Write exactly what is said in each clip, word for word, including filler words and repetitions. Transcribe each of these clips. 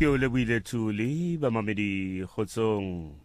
ke o lebohile Thuli ba mamedi kgotsong.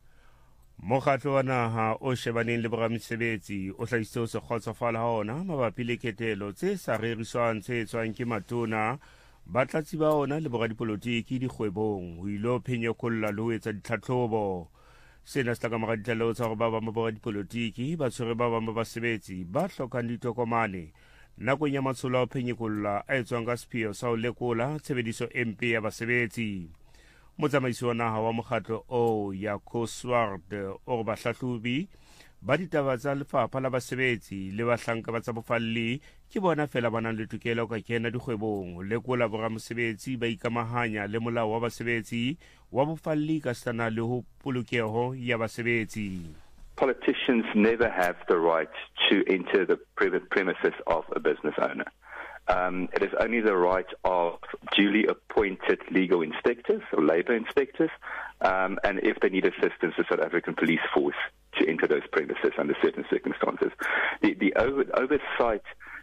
Mokgatlo wa naha o shebaneng le boramesebetsi o hlahisitse ho se kgotsofala ha ona mabapi le ketelo tse sa reriswang tse etswang ke matona batlatsi ba ona le boradipolotiki dikgwebong ho ilo phenyekolla le ho etsa ditlhatlhobo. Sena se tla ka mora ditlaleho tsa hore ba bang ba boradipolotiki ba tshwere ba bang ba basebetsi ba hlokang ditokomane nakong ya matsholo a ho phenyekolla a etswang ka sepheo sa ho lekola tshebediso e mpe ya basebetsi. Motsamaisi wa naha wa mokgatlo o ya Cosward o re bahlahlobi ba ditaba tsa lefapha la basebetsi le bahlanka ba tsa bofalli ke bona fela ba nang le tokelo ka kena dikgwebong ho lekola boramosebetsi ba ikamahanya le molao wa basebetsi wa bofalli ka setana le ho polokeho ya basebetsi. Politicians never have the right to enter the premises of a business owner. Um, it is only the right of duly appointed legal inspectors or labour inspectors, um, and if they need assistance, the South African Police Force to enter those premises under certain circumstances. The, the over, oversight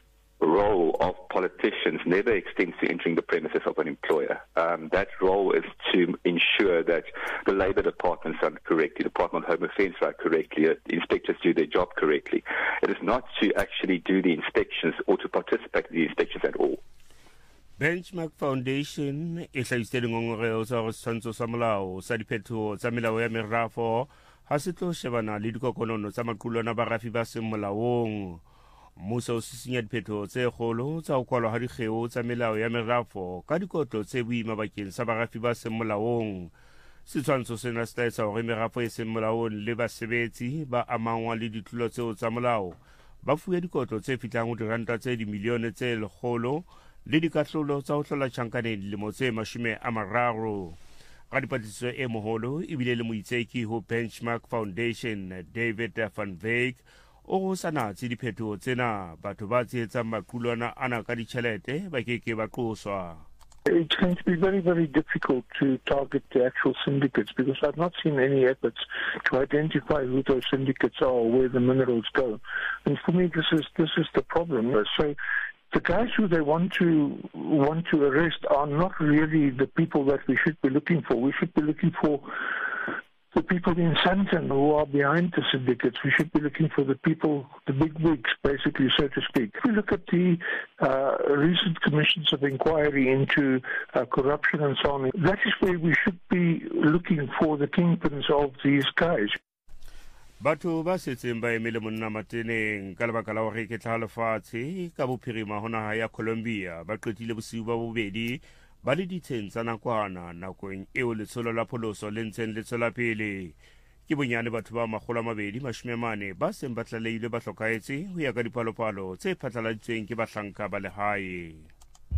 role of politicians never extends to entering the premises of an employer. Um, that role is to ensure that the Labour departments run correctly, the Department of Home Affairs run correctly, that the inspectors do their job correctly. It is not to actually do the inspections or to participate in the inspections at all. Benchmark Foundation e hlahisitse dingongoreo tsa hore setshwantsho sa molao sa diphethoho tsa melao ya merafo ha se tlo shebana le dikokonono tsa maqulwana ba rafi ba seng molaong. Mmuso o sisinya diphethoho tse kgolo tsa ho kwalwa ha dikgeo tsa melao ya merafo ka dikotlo tse boima bakeng sa barafi ba seng molaong. Setshwantsho sena se tla etsa hore merafo e seng molaong le basebetsi ba amangwa le ditlolo tseo tsa molao ba fuwe dikotlo tse fihlang ho diranta tse dimilione tse lekgolo le dikahlolo tsa ho hlola tjhankaneng dilemo tse mashome a mararo. Radipatlisiso e moholo ebile le moitseki ho Benchmark Foundation David van Wyk o go sa natse diphethoho tsena batho ba tshehetsang maqulwana ana ka ditjhelete ba ke ke ba qoswa. It's going to be very, very difficult to target the actual syndicates because I've not seen any efforts to identify who those syndicates are or where the minerals go. And for me, this is this is the problem. So the guys who they want to want to arrest are not really the people that we should be looking for. We should be looking for the people in Sandton who are behind the syndicates. We should be looking for the people, the big wigs, basically, so to speak. If we look at the uh, recent commissions of inquiry into uh, corruption and so on, that is where we should be looking for the kingpins of these guys. Batho ba setseng ba emele monna mateneng ka lebaka la hore ke tlhalofatshe ka bophirima ho naha ya Colombia ba qetile bosiu ba bobedi ba le ditsheng tsa nakwana nakong eo letsholo la pholoso le ntseng le tswela pele. Ke bonyane batho ba makgolo a mabedi mashome a mane ba seng ba tlalehile ba hlokaetse ho ya ka dipalopalo tse phatlaladitsweng ke bahlanka ba lehae.